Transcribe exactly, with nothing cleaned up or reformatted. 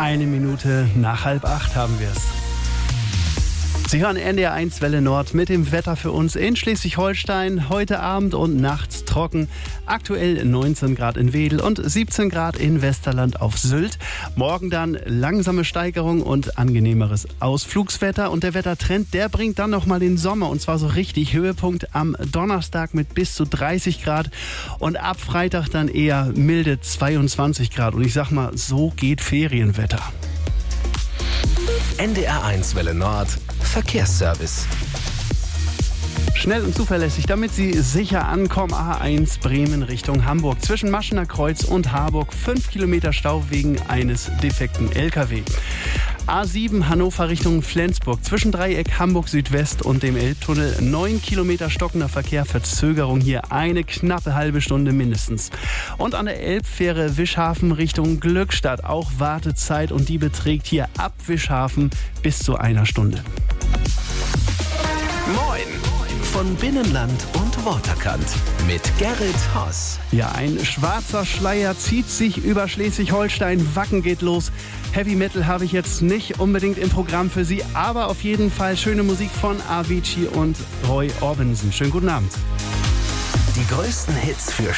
Eine Minute nach halb acht haben wir es. Sie hören N D R eins Welle Nord mit dem Wetter für uns in Schleswig-Holstein. Heute Abend und nachts trocken. Aktuell neunzehn Grad in Wedel und siebzehn Grad in Westerland auf Sylt. Morgen dann langsame Steigerung und angenehmeres Ausflugswetter. Und der Wettertrend, der bringt dann nochmal den Sommer. Und zwar so richtig Höhepunkt am Donnerstag mit bis zu dreißig Grad. Und ab Freitag dann eher milde zweiundzwanzig Grad. Und ich sag mal, so geht Ferienwetter. N D R eins Welle Nord Verkehrsservice. Schnell und zuverlässig, damit Sie sicher ankommen. A eins Bremen Richtung Hamburg. Zwischen Maschener Kreuz und Harburg fünf Kilometer Stau wegen eines defekten L K W. A sieben Hannover Richtung Flensburg. Zwischen Dreieck Hamburg Südwest und dem Elbtunnel neun Kilometer stockender Verkehr. Verzögerung hier eine knappe halbe Stunde mindestens. Und an der Elbfähre Wischhafen Richtung Glückstadt auch Wartezeit. Und die beträgt hier ab Wischhafen bis zu einer Stunde. Moin! Von Binnenland und Waterkant mit Gerrit Haas. Ja, ein schwarzer Schleier zieht sich über Schleswig-Holstein. Wacken geht los. Heavy Metal habe ich jetzt nicht unbedingt im Programm für Sie, aber auf jeden Fall schöne Musik von Avicii und Roy Orbison. Schönen guten Abend. Die größten Hits für